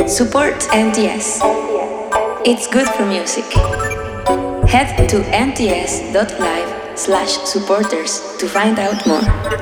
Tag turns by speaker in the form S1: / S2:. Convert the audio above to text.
S1: Support NTS. It's good for music. Head to nts.live/supporters to find out more.